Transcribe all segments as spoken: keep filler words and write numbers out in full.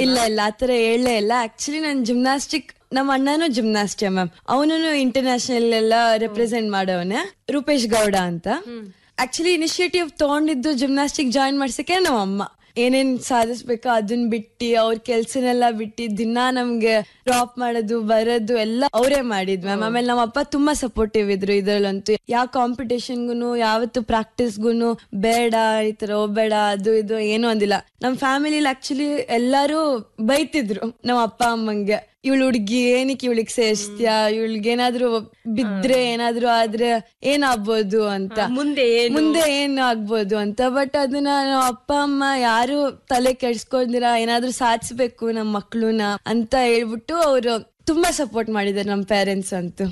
ಇಲ್ಲ ಇಲ್ಲ ಆತರ ಹೇಳಲೇ ಇಲ್ಲ. ಆಕ್ಚುಲಿ ನಾನು ಜಿಮ್ನಾಸ್ಟಿಕ್, ನಮ್ಮ ಅಣ್ಣನೂ ಜಿಮ್ನಾಸ್ಟಿಕ್ ಮ್ಯಾಮ್, ಅವನು ಇಂಟರ್ನ್ಯಾಷನಲ್ ಎಲ್ಲ ರೆಪ್ರೆಸೆಂಟ್ ಮಾಡವನೆ, ರೂಪೇಶ್ ಗೌಡ ಅಂತ. ಆಕ್ಚುಲಿ ಇನಿಷಿಯೇಟಿವ್ ತಗೊಂಡಿದ್ದು ಜಿಮ್ನಾಸ್ಟಿಕ್ ಜಾಯಿನ್ ಮಾಡ್ಸಕ್ಕೆ ನಮ್ಮ ಅಮ್ಮ. ಏನೇನ್ ಸಾಧಿಸ್ಬೇಕೋ ಅದನ್ನ ಬಿಟ್ಟು ಅವ್ರ ಕೆಲ್ಸನೆಲ್ಲ ಬಿಟ್ಟು ದಿನ ನಮ್ಗೆ ಡ್ರಾಪ್ ಮಾಡೋದು ಬರೋದು ಎಲ್ಲ ಅವರೇ ಮಾಡಿದ್ ಮ್ಯಾಮ್. ಆಮೇಲೆ ನಮ್ಮ ಅಪ್ಪ ತುಂಬಾ ಸಪೋರ್ಟಿವ್ ಇದ್ರು ಇದ್ರಲ್ಲಂತೂ. ಯಾವ ಕಾಂಪಿಟೇಷನ್ಗುನು ಯಾವತ್ತು ಪ್ರಾಕ್ಟೀಸ್ಗುನು ಬೇಡ ಈ ತರ ಹೋಗ್ಬೇಡ ಅದು ಇದು ಏನು ಅಂದಿಲ್ಲ. ನಮ್ ಫ್ಯಾಮಿಲಿಲಿ ಆಕ್ಚುಲಿ ಎಲ್ಲಾರು ಬೈತಿದ್ರು ನಮ್ಮ ಅಪ್ಪ ಅಮ್ಮಂಗೆ, ಇವಳು ಹುಡ್ಗಿ ಏನಕ್ಕೆ ಇವಳಿಗೆ ಸೇರಿಸ್ತೀಯಾ, ಇವಳಿಗೇನಾದ್ರು ಬಿದ್ರೆ ಏನಾದ್ರು ಆದ್ರೆ ಏನಾಗ್ಬೋದು ಅಂತ, ಮುಂದೆ ಮುಂದೆ ಏನ್ ಆಗ್ಬೋದು ಅಂತ. ಬಟ್ ಅದನ್ನ ನಮ್ಮ ಅಪ್ಪ ಅಮ್ಮ ಯಾರು ತಲೆ ಕೆಡ್ಸ್ಕೊಂಡಿರ ಏನಾದ್ರು ಸಾಧಿಸ್ಬೇಕು ನಮ್ಮ ಮಕ್ಳುನ ಅಂತ ಹೇಳ್ಬಿಟ್ಟು ಅವ್ರು ತುಂಬಾ ಸಪೋರ್ಟ್ ಮಾಡಿದಾರೆ ನಮ್ ಪೇರೆಂಟ್ಸ್ ಅಂತೂ.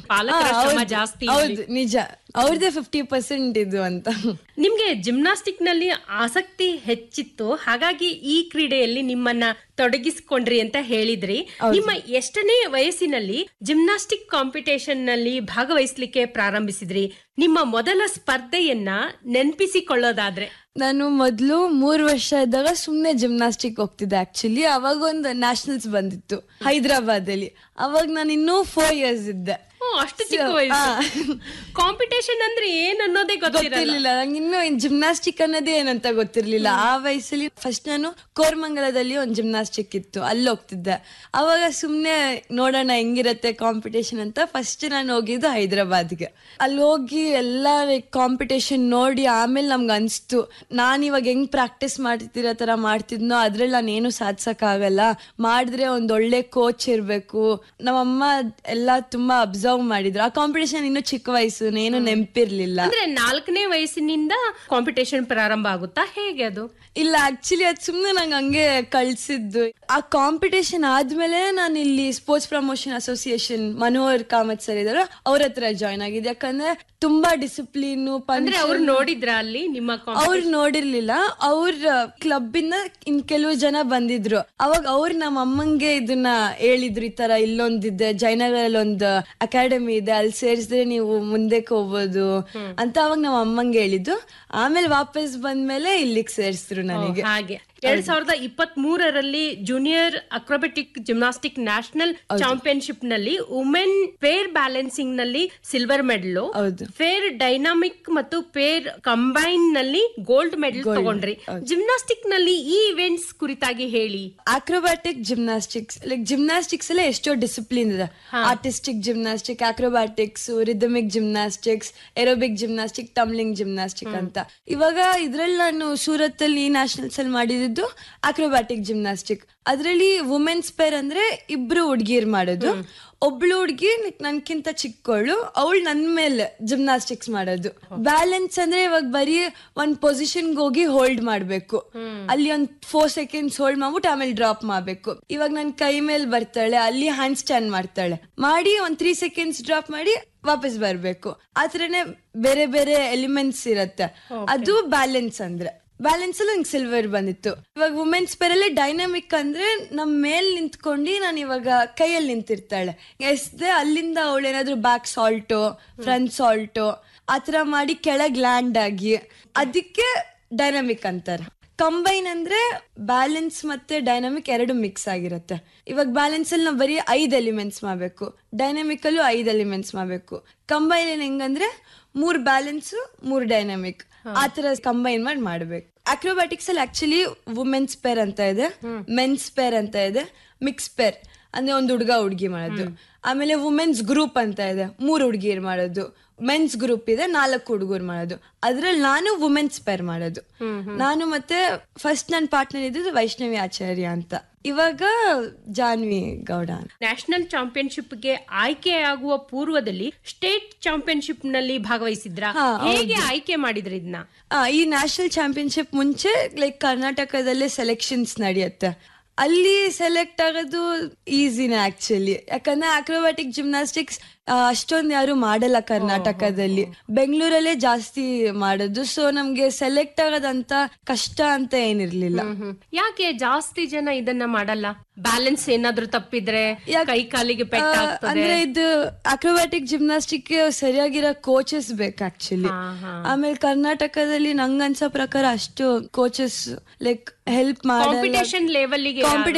ಹೌದು ನಿಜ, ಅವ್ರದೇ ಫಿಫ್ಟಿ ಪರ್ಸೆಂಟ್ ಇದು ಅಂತ. ನಿಮ್ಗೆ ಜಿಮ್ನಾಸ್ಟಿಕ್ ನಲ್ಲಿ ಆಸಕ್ತಿ ಹೆಚ್ಚಿತ್ತು, ಹಾಗಾಗಿ ಈ ಕ್ರೀಡೆಯಲ್ಲಿ ನಿಮ್ಮನ್ನ ತೊಡಗಿಸಿಕೊಂಡ್ರಿ ಅಂತ ಹೇಳಿದ್ರಿ. ನಿಮ್ಮ ಎಷ್ಟನೇ ವಯಸ್ಸಿನಲ್ಲಿ ಜಿಮ್ನಾಸ್ಟಿಕ್ ಕಾಂಪಿಟೇಷನ್ ನಲ್ಲಿ ಭಾಗವಹಿಸ್ಲಿಕ್ಕೆ ಪ್ರಾರಂಭಿಸಿದ್ರಿ? ನಿಮ್ಮ ಮೊದಲ ಸ್ಪರ್ಧೆಯನ್ನ ನೆನಪಿಸಿಕೊಳ್ಳೋದಾದ್ರೆ? ನಾನು ಮೊದ್ಲು ಮೂರ್ ವರ್ಷ ಇದ್ದಾಗ ಸುಮ್ನೆ ಜಿಮ್ನಾಸ್ಟಿಕ್ ಹೋಗ್ತಿದ್ದೆ. ಆಕ್ಚುಲಿ ಅವಾಗ ಒಂದು ನ್ಯಾಷನಲ್ಸ್ ಬಂದಿತ್ತು ಹೈದರಾಬಾದ್ ಅಲ್ಲಿ. ಅವಾಗ ನಾನು ಇನ್ನೂ ಫೋರ್ ಇಯರ್ಸ್ ಇದ್ದೆ. ಅಷ್ಟು ಚಿಕ್ಕ ವಯಸ್ಸು. ಕಾಂಪಿಟೇಷನ್ ಅಂದ್ರೆ ಏನ್ ಅನ್ನೋದೇ ಗೊತ್ತಿರ್ಲಿಲ್ಲ ನಂಗೆ, ಇನ್ನು ಜಿಮ್ನಾಸ್ಟಿಕ್ ಅನ್ನೋದೇ ಏನಂತ ಗೊತ್ತಿರ್ಲಿಲ್ಲ ಆ ವಯಸ್ಸಲ್ಲಿ. ಫಸ್ಟ್ ನಾನು ಕೋರ್ಮಂಗಲದಲ್ಲಿ ಒಂದ್ ಜಿಮ್ನಾಸ್ಟಿಕ್ ಇತ್ತು, ಅಲ್ಲಿ ಹೋಗ್ತಿದ್ದೆ. ಅವಾಗ ಸುಮ್ನೆ ನೋಡೋಣ ಹೆಂಗಿರತ್ತೆ ಕಾಂಪಿಟೇಷನ್ ಅಂತ ಫಸ್ಟ್ ನಾನು ಹೋಗಿದ್ದು ಹೈದರಾಬಾದ್ಗೆ. ಅಲ್ಲಿ ಹೋಗಿ ಎಲ್ಲಾ ಕಾಂಪಿಟೇಷನ್ ನೋಡಿ ಆಮೇಲೆ ನಮ್ಗೆ ಅನ್ಸ್ತು, ನಾನ್ ಇವಾಗ ಹೆಂಗ್ ಪ್ರಾಕ್ಟೀಸ್ ಮಾಡ್ತಿರೋ ತರ ಮಾಡ್ತಿದ್ನೋ ಅದ್ರಲ್ಲಿ ನಾನು ಏನು ಸಾಧ್ಸಕ್ ಆಗಲ್ಲ, ಮಾಡಿದ್ರೆ ಒಂದ್ ಒಳ್ಳೆ ಕೋಚ್ ಇರ್ಬೇಕು. ನಮ್ಮಮ್ಮ ಎಲ್ಲಾ ತುಂಬಾ ಅಬ್ಸರ್ವ್ ಮಾಡಿದ್ರು. ಆ ಕಾಂಪಿಟೇಷನ್ ಇನ್ನು ಚಿಕ್ಕ ವಯಸ್ಸು, ಏನು ನೆನಪಿರ್ಲಿಲ್ಲ. ಅಂದ್ರೆ ನಾಲ್ಕನೇ ವಯಸ್ಸಿನಿಂದ ಕಾಂಪಿಟೇಷನ್ ಪ್ರಾರಂಭ ಆಗುತ್ತಾ, ಹೇಗೆ ಅದು? ಇಲ್ಲ ಆಕ್ಚುಲಿ ಅದ್ ಸುಮ್ನೆ ನಂಗೆ ಹಂಗೆ ಕಳ್ಸಿದ್ದು. ಆ ಕಾಂಪಿಟೇಷನ್ ಆದ್ಮೇಲೆ ನಾನು ಇಲ್ಲಿ sports promotion association Manohar Kamath sir ಇದಾರೆ, ಅವ್ರ ಹತ್ರ ಜಾಯ್ನ್ ಆಗಿದೆ. ಯಾಕಂದ್ರೆ ತುಂಬಾ ಡಿಸಿಪ್ಲಿನ್. ಅವ್ರು ನೋಡಿದ್ರ ಅಲ್ಲಿ ನಿಮ್ಮ? ಅವ್ರು ನೋಡಿರ್ಲಿಲ್ಲ, ಅವ್ರ ಕ್ಲಬ್ ಇಂದ ಇನ್ ಕೆಲವು ಜನ ಬಂದಿದ್ರು. ಅವಾಗ ಅವ್ರು ನಮ್ಮ ಅಮ್ಮಂಗೆ ಇದನ್ನ ಹೇಳಿದ್ರು, ಈ ತರ ಇಲ್ಲೊಂದಿದೆ ಜಯನಗರಲ್ಲಿ ಒಂದು ಅಕಾಡೆಮಿ ಇದೆ, ಅಲ್ಲಿ ಸೇರಿಸಿದ್ರೆ ನೀವು ಮುಂದಕ್ಕೆ ಹೋಗ್ಬೋದು ಅಂತ ಅವಾಗ ನಮ್ಮ ಅಮ್ಮಂಗೆ ಹೇಳಿದ್ದು. ಆಮೇಲೆ ವಾಪಸ್ ಬಂದ್ಮೇಲೆ ಇಲ್ಲಿಗೆ ಸೇರಿಸಿದ್ರು ನನಗೆ. ಹಾಗೆ ಎರಡ್ ಸಾವಿರದ ಇಪ್ಪತ್ತ್ ಮೂರರಲ್ಲಿ junior acrobatic gymnastic national championship ನಲ್ಲಿ ವುಮೆನ್ ಪೇರ್ ಬ್ಯಾಲೆನ್ಸಿಂಗ್ ನಲ್ಲಿ ಸಿಲ್ವರ್ ಮೆಡಲ್, ಫೇರ್ ಡೈನಾಮಿಕ್ ಮತ್ತು ಪೇರ್ ಕಂಬೈನ್ ನಲ್ಲಿ ಗೋಲ್ಡ್ ಮೆಡಲ್ ತಗೊಂಡ್ರಿ. ಜಿಮ್ನಾಸ್ಟಿಕ್ ನಲ್ಲಿ ಈ ಇವೆಂಟ್ಸ್ ಕುರಿತಾಗಿ ಹೇಳಿ. ಅಕ್ರೋಬ್ಯಾಟಿಕ್ ಜಿಮ್ನಾಸ್ಟಿಕ್ಸ್ ಲೈಕ್ ಜಿಮ್ನಾಸ್ಟಿಕ್ಸ್ ಅಲ್ಲೇ ಎಷ್ಟೋ ಡಿಸಿಪ್ಲಿನ್ ಇದೆ. Artistic gymnastic, acrobatics, rhythmic gymnastics, aerobic gymnastic, tumbling gymnastic ಅಂತ. ಇವಾಗ ಇದ್ರಲ್ಲಿ ನಾನು ಸೂರತ್ ಅಲ್ಲಿ ನ್ಯಾಷನಲ್ಸ್ ಅಲ್ಲಿ ಮಾಡಿದ್ದು ಅಕ್ರೋಬ್ಯಾಟಿಕ್ ಜಿಮ್ನಾಸ್ಟಿಕ್. ಅದ್ರಲ್ಲಿ ವುಮೆನ್ಸ್ ಪೇರ್ ಅಂದ್ರೆ ಇಬ್ರು ಹುಡ್ಗಿರ್ ಮಾಡೋದು. ಒಬ್ಳು ಹುಡ್ಗಿ ನನ್ಕಿಂತ ಚಿಕ್ಕವಳು, ಅವಳು ನನ್ ಮೇಲೆ ಜಿಮ್ನಾಸ್ಟಿಕ್ಸ್ ಮಾಡೋದು. ಬ್ಯಾಲೆನ್ಸ್ ಅಂದ್ರೆ ಇವಾಗ ಬರೀ ಒಂದ್ ಪೊಸಿಷನ್ ಹೋಗಿ ಹೋಲ್ಡ್ ಮಾಡ್ಬೇಕು, ಅಲ್ಲಿ ಒಂದ್ ಫೋರ್ ಸೆಕೆಂಡ್ಸ್ ಹೋಲ್ಡ್ ಮಾಡ್ಬಿಟ್ಟು ಆಮೇಲೆ ಡ್ರಾಪ್ ಮಾಡ್ಬೇಕು. ಇವಾಗ ನನ್ ಕೈ ಮೇಲೆ ಬರ್ತಾಳೆ, ಅಲ್ಲಿ ಹ್ಯಾಂಡ್ ಸ್ಟ್ಯಾಂಡ್ ಮಾಡ್ತಾಳೆ, ಮಾಡಿ ಒಂದ್ ತ್ರೀ ಸೆಕೆಂಡ್ಸ್ ಡ್ರಾಪ್ ಮಾಡಿ ವಾಪಸ್ ಬರ್ಬೇಕು. ಆತರನೇ ಬೇರೆ ಬೇರೆ ಎಲಿಮೆಂಟ್ಸ್ ಇರತ್ತೆ, ಅದು ಬ್ಯಾಲೆನ್ಸ್ ಅಂದ್ರೆ. ಬ್ಯಾಲೆನ್ಸ್ ಅಲ್ಲಿ ನಂಗೆ ಸಿಲ್ವರ್ ಬಂದಿತ್ತು. ಇವಾಗ ವುಮೆನ್ಸ್ ಪೇರಲ್ಲಿ ಡೈನಾಮಿಕ್ ಅಂದ್ರೆ ನಮ್ ಮೇಲ್ ನಿಂತ್ಕೊಂಡು ನಾನು ಇವಾಗ ಕೈಯಲ್ಲಿ ನಿಂತಿರ್ತಾಳೆ, ಎಸ್ದೆ ಅಲ್ಲಿಂದ ಅವಳು ಏನಾದ್ರು ಬ್ಯಾಕ್ ಸಾಲ್ಟು ಫ್ರಂಟ್ ಸಾಲ್ಟು ಆತರ ಮಾಡಿ ಕೆಳಗ್ ಲ್ಯಾಂಡ್ ಆಗಿ, ಅದಕ್ಕೆ ಡೈನಾಮಿಕ್ ಅಂತಾರೆ. ಕಂಬೈನ್ ಅಂದ್ರೆ ಬ್ಯಾಲೆನ್ಸ್ ಮತ್ತೆ ಡೈನಾಮಿಕ್ ಎರಡು ಮಿಕ್ಸ್ ಆಗಿರುತ್ತೆ. ಇವಾಗ ಬ್ಯಾಲೆನ್ಸ್ ಅಲ್ಲಿ ನಾವು ಬರೀ ಐದ್ ಎಲಿಮೆಂಟ್ಸ್ ಮಾಡ್ಬೇಕು, ಡೈನಾಮಿಕ್ ಅಲ್ಲೂ ಐದ್ ಎಲಿಮೆಂಟ್ಸ್ ಮಾಡ್ಬೇಕು. ಕಂಬೈನ್ ಹೆಂಗಂದ್ರೆ ಮೂರ್ ಬ್ಯಾಲೆನ್ಸ್ ಮೂರ್ ಡೈನಾಮಿಕ್ ಆತರ ಕಂಬೈನ್ ಮಾಡಿ ಮಾಡ್ಬೇಕು. ಅಕ್ರೋಬ್ಯಾಟಿಕ್ಸ್ ಅಲ್ಲಿ ಆಕ್ಚುಲಿ ವುಮೆನ್ಸ್ ಪೇರ್ ಅಂತ ಇದೆ, ಮೆನ್ಸ್ ಪೇರ್ ಅಂತ ಇದೆ, ಮಿಕ್ಸ್ ಪೇರ್ ಅಂದ್ರೆ ಒಂದ್ ಹುಡ್ಗ ಹುಡ್ಗಿ ಮಾಡೋದು. ಆಮೇಲೆ ವುಮೆನ್ಸ್ ಗ್ರೂಪ್ ಅಂತ ಇದೆ, ಮೂರ್ ಹುಡ್ಗಿರ್ ಮಾಡೋದು. ಮೆನ್ಸ್ ಗ್ರೂಪ್ ಇದೆ, ನಾಲ್ಕು ಹುಡುಗರು ಮಾಡೋದು. ಅದ್ರಲ್ಲಿ ನಾನು ವುಮೆನ್ಸ್ ಪೇರ್ ಮಾಡೋದು. ನಾನು ಮತ್ತೆ ಫಸ್ಟ್ ನನ್ನ ಪಾರ್ಟ್ನರ್ ಇದ್ದು ವೈಷ್ಣವಿ ಆಚಾರ್ಯ ಅಂತ, ಇವಾಗ ಜಾನ್ವಿ ಗೌಡ. ನ್ಯಾಷನಲ್ ಚಾಂಪಿಯನ್ಶಿಪ್ ಗೆ ಆಯ್ಕೆಯಾಗುವ ಪೂರ್ವದಲ್ಲಿ ಸ್ಟೇಟ್ ಚಾಂಪಿಯನ್ಶಿಪ್ ನಲ್ಲಿ ಭಾಗವಹಿಸಿದ್ರ? ಹೇಗೆ ಆಯ್ಕೆ ಮಾಡಿದ್ರಿ ಇದನ್ನ? ಈ ನ್ಯಾಷನಲ್ ಚಾಂಪಿಯನ್ಶಿಪ್ ಮುಂಚೆ ಲೈಕ್ ಕರ್ನಾಟಕದಲ್ಲೇ ಸೆಲೆಕ್ಷನ್ಸ್ ನಡೆಯುತ್ತೆ, ಅಲ್ಲಿ ಸೆಲೆಕ್ಟ್ ಆಗೋದು ಈಸಿನೇ ಆಕ್ಚುಲಿ. ಯಾಕಂದ್ರೆ ಅಕ್ರೋಬ್ಯಾಟಿಕ್ ಜಿಮ್ನಾಸ್ಟಿಕ್ಸ್ ಅಷ್ಟೊಂದು ಯಾರು ಮಾಡಲ್ಲ ಕರ್ನಾಟಕದಲ್ಲಿ, ಬೆಂಗಳೂರಲ್ಲೇ ಜಾಸ್ತಿ ಮಾಡೋದು. ಸೊ ನಮ್ಗೆ ಸೆಲೆಕ್ಟ್ ಆಗೋದಂತ ಕಷ್ಟ ಅಂತ ಏನಿರ್ಲಿಲ್ಲ. ಯಾಕೆ ಜಾಸ್ತಿ ಜನ ಇದನ್ನ ಮಾಡಲ್ಲ? ಬ್ಯಾಲೆನ್ಸ್ ಏನಾದ್ರು ತಪ್ಪಿದ್ರೆ ಕೈ ಕಾಲಿಗೆ ಪೆಟ್ಟ ಆಗ್ತದೆ. ಅಂದ್ರೆ ಇದು ಅಕ್ರೋಬ್ಯಾಟಿಕ್ ಜಿಮ್ನಾಸ್ಟಿಕ್ ಸರಿಯಾಗಿರೋ ಕೋಚಸ್ ಬೇಕು ಆಕ್ಚುಲಿ. ಆಮೇಲೆ ಕರ್ನಾಟಕದಲ್ಲಿ ನಂಗನ್ಸೋ ಪ್ರಕಾರ ಅಷ್ಟು ಕೋಚಸ್ ಲೈಕ್ ಹೆಲ್ಪ್ ಮಾಡಲ್ಲ. ಕಾಂಪಿಟೇಷನ್ ಲೆವೆಲ್ ಗೆ